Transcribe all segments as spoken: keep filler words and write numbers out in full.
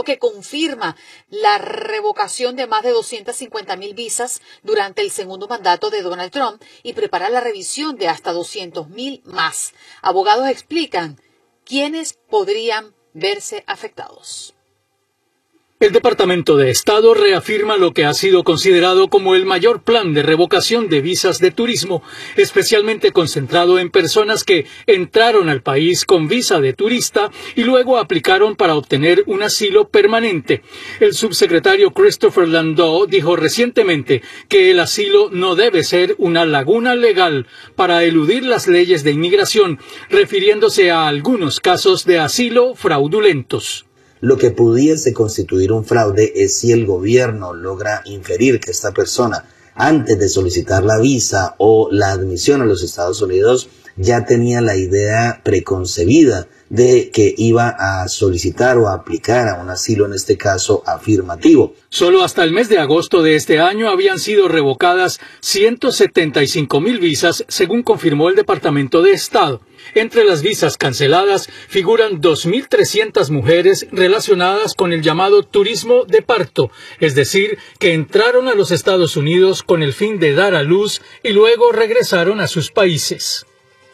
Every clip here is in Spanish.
que confirma la revocación de más de doscientas cincuenta mil visas durante el segundo mandato de Donald Trump y prepara la revisión de hasta doscientas mil más. Abogados explican quiénes podrían verse afectados. El Departamento de Estado reafirma lo que ha sido considerado como el mayor plan de revocación de visas de turismo, especialmente concentrado en personas que entraron al país con visa de turista y luego aplicaron para obtener un asilo permanente. El subsecretario Christopher Landau dijo recientemente que el asilo no debe ser una laguna legal para eludir las leyes de inmigración, refiriéndose a algunos casos de asilo fraudulentos. Lo que pudiese constituir un fraude es si el gobierno logra inferir que esta persona, antes de solicitar la visa o la admisión a los Estados Unidos, ya tenía la idea preconcebida de que iba a solicitar o a aplicar a un asilo, en este caso afirmativo. Solo hasta el mes de agosto de este año habían sido revocadas ciento setenta y cinco mil visas, según confirmó el Departamento de Estado. Entre las visas canceladas figuran dos mil trescientas mujeres relacionadas con el llamado turismo de parto, es decir, que entraron a los Estados Unidos con el fin de dar a luz y luego regresaron a sus países.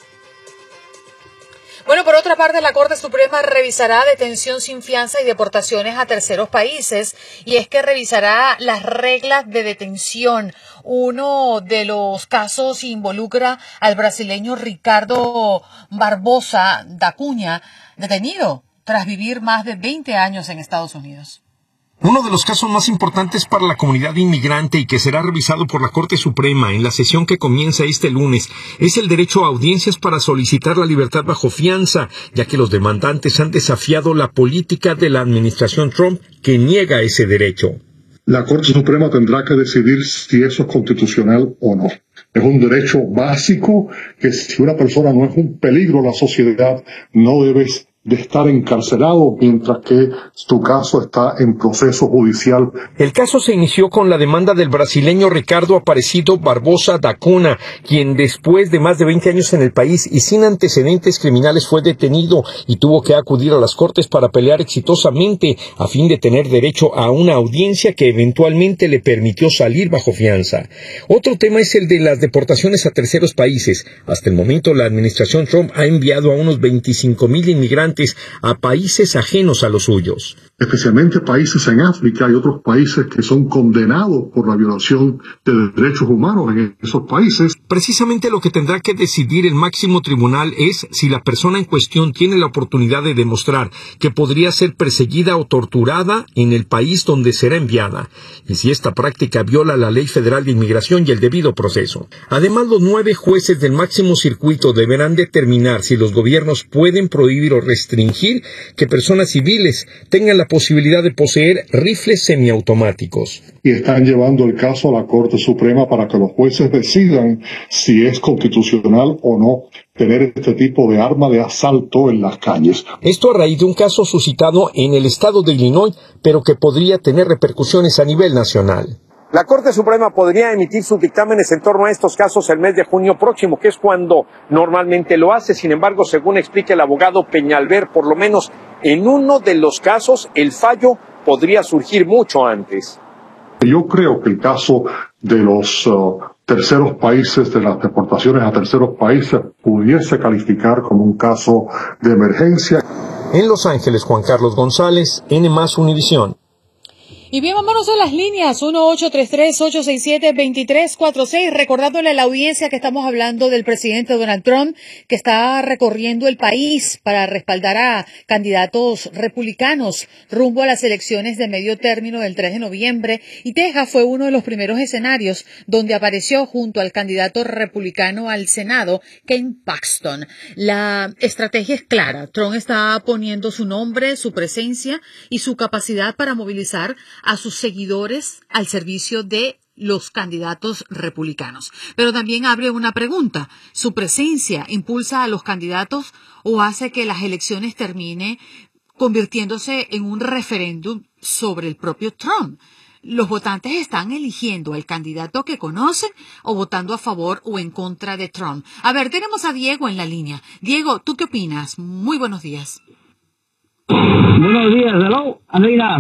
Bueno, por otra parte, la Corte Suprema revisará detención sin fianza y deportaciones a terceros países, y es que revisará las reglas de detención. Uno de los casos involucra al brasileño Ricardo Barbosa da Cunha, detenido tras vivir más de veinte años en Estados Unidos. Uno de los casos más importantes para la comunidad inmigrante y que será revisado por la Corte Suprema en la sesión que comienza este lunes es el derecho a audiencias para solicitar la libertad bajo fianza, ya que los demandantes han desafiado la política de la administración Trump que niega ese derecho. La Corte Suprema tendrá que decidir si eso es constitucional o no. Es un derecho básico que si una persona no es un peligro a la sociedad, no debes de estar encarcelado mientras que tu caso está en proceso judicial. El caso se inició con la demanda del brasileño Ricardo Aparecido Barbosa da Cunha, quien después de más de veinte años en el país y sin antecedentes criminales fue detenido y tuvo que acudir a las cortes para pelear exitosamente a fin de tener derecho a una audiencia que eventualmente le permitió salir bajo fianza. Otro tema es el de las deportaciones a terceros países. Hasta el momento la administración Trump ha enviado a unos veinticinco mil inmigrantes a países ajenos a los suyos. Especialmente países en África y otros países que son condenados por la violación de derechos humanos en esos países. Precisamente lo que tendrá que decidir el máximo tribunal es si la persona en cuestión tiene la oportunidad de demostrar que podría ser perseguida o torturada en el país donde será enviada, y si esta práctica viola la ley federal de inmigración y el debido proceso. Además, los nueve jueces del máximo circuito deberán determinar si los gobiernos pueden prohibir o restringir que personas civiles tengan la posibilidad de poseer rifles semiautomáticos. Y están llevando el caso a la Corte Suprema para que los jueces decidan si es constitucional o no tener este tipo de arma de asalto en las calles. Esto a raíz de un caso suscitado en el estado de Illinois, pero que podría tener repercusiones a nivel nacional. La Corte Suprema podría emitir sus dictámenes en torno a estos casos el mes de junio próximo, que es cuando normalmente lo hace. Sin embargo, según explica el abogado Peñalver, por lo menos en uno de los casos, el fallo podría surgir mucho antes. Yo creo que el caso de los uh, terceros países, de las deportaciones a terceros países, pudiese calificar como un caso de emergencia. En Los Ángeles, Juan Carlos González, N más Univisión. Y bien, vámonos a las líneas, uno ocho tres tres, ocho seis siete, dos tres cuatro seis, recordándole a la audiencia que estamos hablando del presidente Donald Trump, que está recorriendo el país para respaldar a candidatos republicanos rumbo a las elecciones de medio término del tres de noviembre, y Texas fue uno de los primeros escenarios donde apareció junto al candidato republicano al Senado, Ken Paxton. La estrategia es clara, Trump está poniendo su nombre, su presencia y su capacidad para movilizar a sus seguidores al servicio de los candidatos republicanos. Pero también abre una pregunta. ¿Su presencia impulsa a los candidatos o hace que las elecciones termine convirtiéndose en un referéndum sobre el propio Trump? ¿Los votantes están eligiendo al candidato que conocen o votando a favor o en contra de Trump? A ver, tenemos a Diego en la línea. Diego, ¿tú qué opinas? Muy buenos días. Buenos días, hello, Andreina.